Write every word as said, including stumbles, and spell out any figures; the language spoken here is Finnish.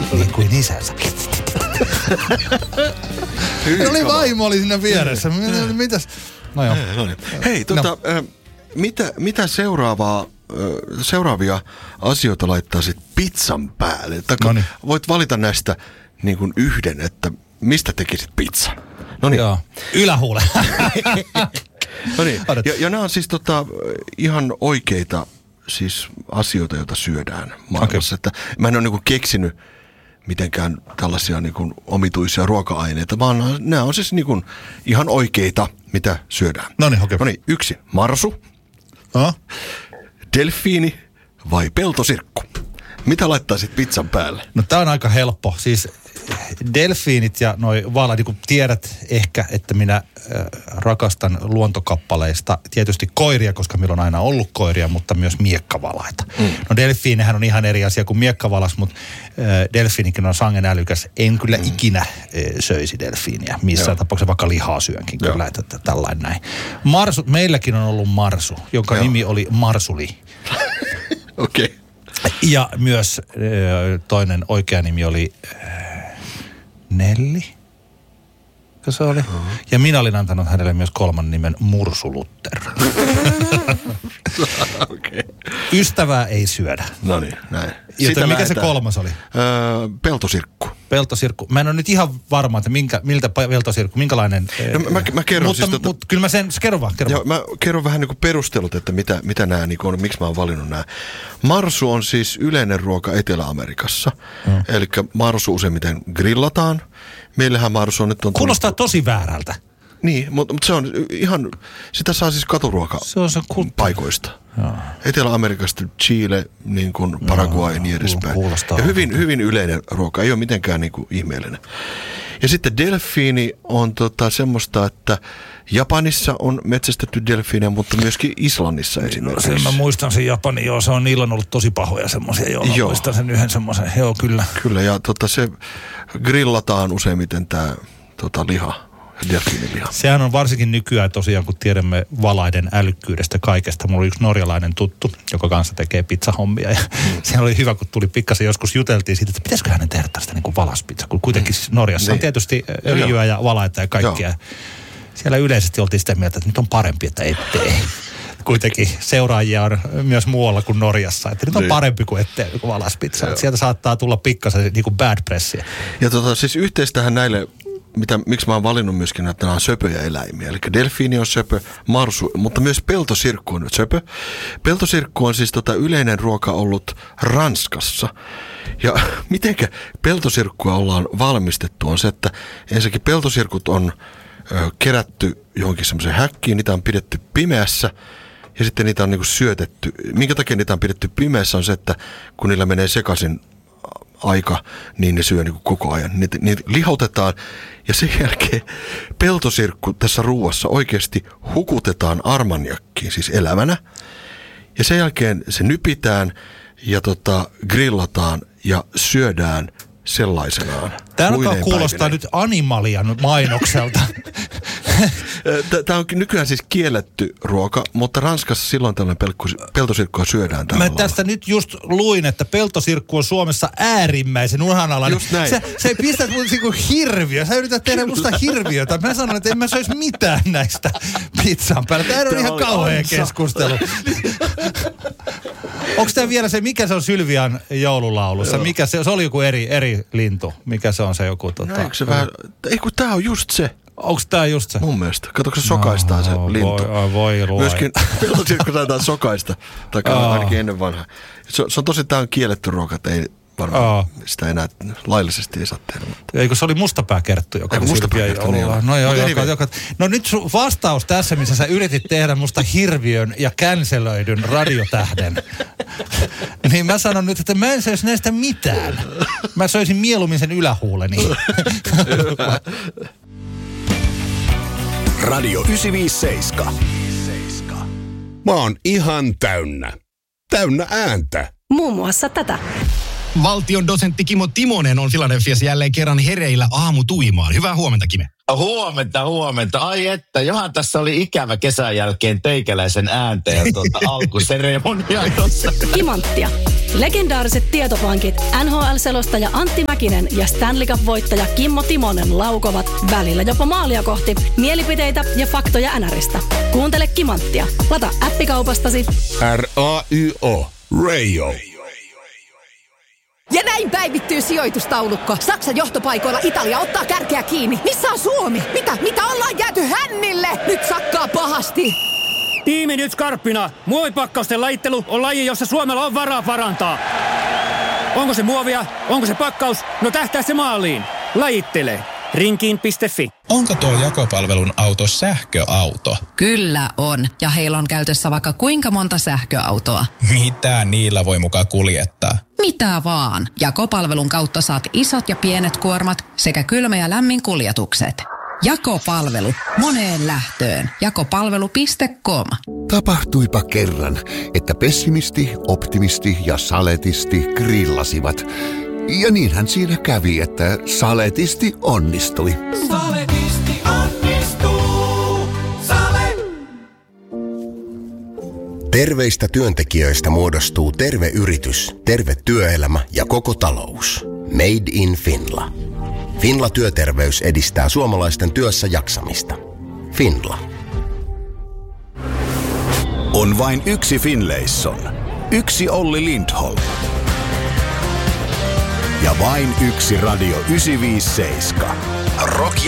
niin kuin isänsä. Oli vaimo oli siinä vieressä. Mitäs? No joo. No niin. Hei, tota, no. äh, mitä, mitä seuraavaa, äh, seuraavia asioita laittaisit pizzan päälle? No niin. Voit valita näistä niin kuin yhden, että mistä tekisit pizzan? No niin. Joo. Ylähuule. No niin. Ja, ja nämä on siis tota, ihan oikeita siis asioita, joita syödään maailmassa. Okay. Että mä en ole niin kuin keksinyt mitenkään tällaisia niin kuin omituisia ruoka-aineita, vaan nämä on siis niin kuin ihan oikeita, mitä syödään. No niin, okei. Okay. No niin, yksi. Marsu, uh-huh. delfiini vai peltosirkku? Mitä laittaisit pizzan päälle? No tää on aika helppo. Siis delfiinit ja noi vaala, niin kuin tiedät ehkä, että minä äh, rakastan luontokappaleista tietysti koiria, koska meillä on aina ollut koiria, mutta myös miekkavalaita. Mm. No delfiinihän on ihan eri asia kuin miekkavalas, mutta äh, delfiinikin on sangen älykäs. En kyllä mm. ikinä äh, söisi delfiiniä. Missään tapauksessa vaikka lihaa syönkin kyllä, että, että tällainen näin. Marsu, meilläkin on ollut marsu, jonka Joo. nimi oli Marsuli. Okei. Okay. Ja myös äh, toinen oikea nimi oli Nelli, se oli. Uh-huh. Ja minä olin antanut hänelle myös kolman nimen Mursulutter. Okay. Ystävää ei syödä. No niin, näin. Joten mikä se kolmas oli? Öö, peltosirkku. Peltosirkku. Mä en ole nyt ihan varma, että minkä, miltä peltosirkku, minkälainen. No, mä, mä kerron mutta, siis. Tota, mutta kyllä mä sen, kerron vaan, kerron joo, mä kerron vähän niin kuin perustelut, että mitä, mitä nämä niin on, miksi mä oon valinnut nämä. Marsu on siis yleinen ruoka Etelä-Amerikassa. Hmm. Eli marsu useimmiten grillataan. Meillähän marsu on nyt on... Kuulostaa tosi väärältä. Niin, mutta, mutta se on ihan, sitä saa siis katuruoka se on se kult- paikoista. Joo. Etelä-Amerikasta, Chile, niin kuin Paraguay ja niin edespäin. Ja hyvin, hyvin yleinen ruoka, ei ole mitenkään niin kuin ihmeellinen. Ja sitten delfiini on tota semmoista, että Japanissa on metsästetty delfiinejä, mutta myöskin Islannissa esimerkiksi. No sen mä muistan sen Japani, joo, se on niillä on ollut tosi pahoja semmoisia, joo, joo. Muistan sen yhden semmoisen, joo kyllä. Kyllä, ja tota se grillataan useimmiten tämä tota, liha. Sehän on varsinkin nykyään tosiaan, kun tiedämme valaiden älykkyydestä kaikesta. Mulla oli yksi norjalainen tuttu, joka kanssa tekee pizzahommia. Ja mm. sehän oli hyvä, kun tuli pikkasen joskus juteltiin siitä, että pitäisikö hänen tehdä tästä niin kuin valaspizza. Kun kuitenkin siis Norjassa niin. on tietysti öljyä ja valaita ja kaikkia. Joo. Siellä yleisesti oltiin sitä mieltä, että nyt on parempi, että ettei. Kuitenkin seuraajia on myös muualla kuin Norjassa. Että nyt on niin. parempi kuin ettei kuin valaspizza. Sieltä saattaa tulla pikkasen niin kuin bad pressia. Ja tota, siis yhteistähän näille... Mitä, miksi mä oon valinnut myöskin, että nämä on söpöjä eläimiä. Eli delfiini on söpö, marsu, mutta myös peltosirkku on söpö. Peltosirkku on siis tota yleinen ruoka ollut Ranskassa. Ja mitenkä peltosirkkua ollaan valmistettu on se, että ensinnäkin peltosirkut on ö, kerätty johonkin semmoiseen häkkiin, niitä on pidetty pimeässä ja sitten niitä on niinku syötetty. Minkä takia niitä on pidetty pimeässä on se, että kun niillä menee sekaisin aika, niin ne syö niin koko ajan. Niitä, niitä lihautetaan ja sen jälkeen peltosirkku tässä ruuassa oikeasti hukutetaan armanjakkiin, siis elävänä. Ja sen jälkeen se nypitään ja tota, grillataan ja syödään sellaisenaan. Tämä alkaa kuulostaa nyt Animalian mainokselta. Tämä on nykyään siis kielletty ruoka, mutta Ranskassa silloin tällainen peltosirkkua syödään tällä Mä tästä nyt just luin, että peltosirkku on Suomessa äärimmäisen uhanalainen. Just näin. Sä, sä pistät mun niinku hirviö. Sä yrität tehdä musta hirviötä. Mä sanon, että en mä söisi mitään näistä pizzan päällä. Tämä on ihan kauhea keskustelu. Onko tämä vielä se, mikä se on Sylvian joululaulussa? Mikä se, se oli joku eri, eri lintu. Mikä se on se joku tota... No, eikö se vähän... Ei kun tää on just se. Onko tää just se? Mun mielestä. Kato, kun se sokaistaan no, se lintu. Voi, voi luo. Myöskin peltosirkku taitaa sokaista. Tai oh. ainakin ennen vanhaa. Se, se on tosi, tää on kielletty ruoka, että ei varmaan oh. sitä enää laillisesti ei saa tehdä. Mutta... Eikö se oli mustapääkerttu, joka Eikö mustapääkerttu, niin no, joo, joka, joka, no nyt sun vastaus tässä, missä sä yritit tehdä musta hirviön ja känselöidyn radiotähden. Niin mä sanon nyt, että mä en söisi näistä mitään. Mä söisin mieluummin sen ylähuuleni. Radio yhdeksänsataaviisikymmentäseitsemän. Mä oon ihan täynnä. Täynnä ääntä. Muun muassa tätä. Valtion dosentti Kimmo Timonen on Filadelfiassa jälleen kerran hereillä aamutuimaan. Hyvää huomenta, Kime. Huomenta, huomenta. Ai että, johan tässä oli ikävä kesän jälkeen teikäläisen äänteen tuota alkuseremonia tuossa. Kimanttia. Legendaariset tietopankit, N H L-selostaja Antti Mäkinen ja Stanley Cup-voittaja Kimmo Timonen laukovat välillä jopa maalia kohti mielipiteitä ja faktoja Näristä. Kuuntele Kimanttia. Lata appikaupastasi. R A Y O. Radio. Ja näin päivittyy sijoitustaulukko. Saksan johtopaikoilla Italia ottaa kärkeä kiinni. Missä on Suomi? Mitä? Mitä ollaan jääty hännille? Nyt sakkaa pahasti. Tiimi nyt skarppina. Muovipakkausten lajittelu on laji, jossa Suomella on varaa parantaa. Onko se muovia? Onko se pakkaus? No tähtää se maaliin. Lajittele. Rinkiin piste fi. Onko tuo jakopalvelun auto sähköauto? Kyllä on. Ja heillä on käytössä vaikka kuinka monta sähköautoa. Mitä niillä voi mukaan kuljettaa? Mitä vaan. Jakopalvelun kautta saat isot ja pienet kuormat sekä kylmä- ja lämmin kuljetukset. Jakopalvelu. Moneen lähtöön. Jakopalvelu piste com. Tapahtuipa kerran, että pessimisti, optimisti ja saletisti grillasivat. Ja niinhän siinä kävi, että saletisti onnistui. Saletisti onnistuu. Sale. Terveistä työntekijöistä muodostuu terve yritys, terve työelämä ja koko talous. Made in Finla. Finla Työterveys edistää suomalaisten työssä jaksamista. Finla. On vain yksi Finlayson. Yksi Olli Lindholm. Ja vain yksi Radio yhdeksänsataaviisikymmentäseitsemän. Rock